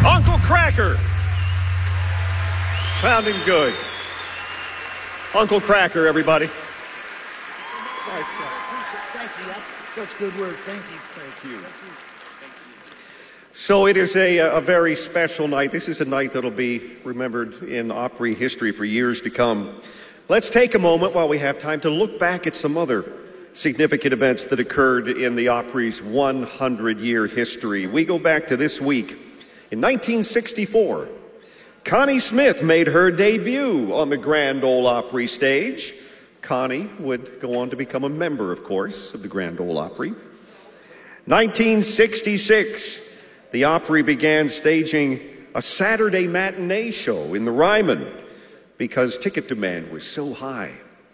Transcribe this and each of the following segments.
Uncle Kracker. Sounding good. Uncle Kracker, everybody. Thank you. That's such good words. Thank you. Thank you. So it is a very special night. This is a night that'll be remembered in Opry history for years to come. Let's take a moment while we have time to look back at some other significant events that occurred in the Opry's 100-year history. We go back to this week. In 1964, Connie Smith made her debut on the Grand Ole Opry stage. Connie would go on to become a member, of course, of the Grand Ole Opry. 1966, the Opry began staging a Saturday matinee show in the Ryman because ticket demand was so high.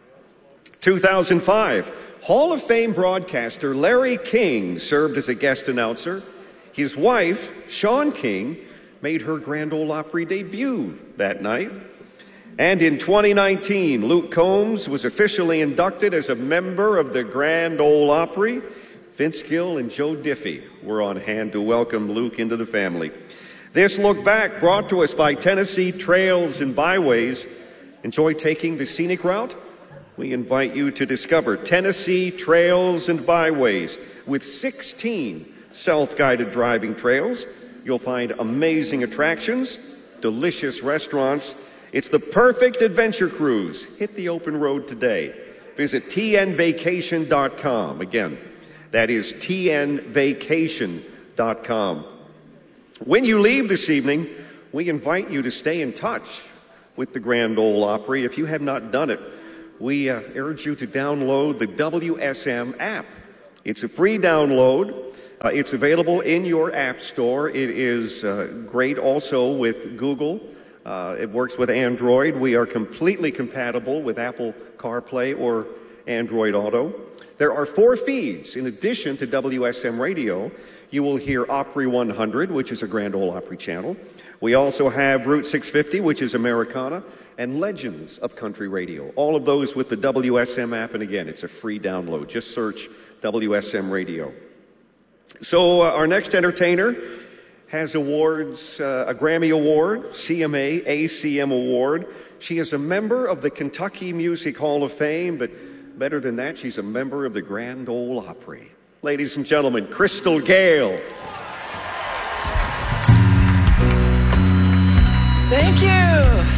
2005, Hall of Fame broadcaster Larry King served as a guest announcer. His wife, Shawn King, made her Grand Ole Opry debut that night. And in 2019, Luke Combs was officially inducted as a member of the Grand Ole Opry. Vince Gill and Joe Diffie were on hand to welcome Luke into the family. This look back brought to us by Tennessee Trails and Byways. Enjoy taking the scenic route? We invite you to discover Tennessee Trails and Byways with 16 self-guided driving trails. You'll find amazing attractions, delicious restaurants. It's the perfect adventure cruise. Hit the open road today. Visit tnvacation.com. Again, that is tnvacation.com. When you leave this evening, we invite you to stay in touch with the Grand Ole Opry. If you have not done it, we urge you to download the WSM app. It's a free download. It's available in your app store. It is great also with Google. It works with Android. We are completely compatible with Apple CarPlay or Android Auto. There are 4 feeds. In addition to WSM Radio, you will hear Opry 100, which is a Grand Ole Opry channel. We also have Route 650, which is Americana, and Legends of Country Radio. All of those with the WSM app, and again, it's a free download. Just search WSM Radio. So our next entertainer has awards, a Grammy Award, CMA, ACM Award. She is a member of the Kentucky Music Hall of Fame, but better than that, she's a member of the Grand Ole Opry. Ladies and gentlemen, Crystal Gayle. Thank you.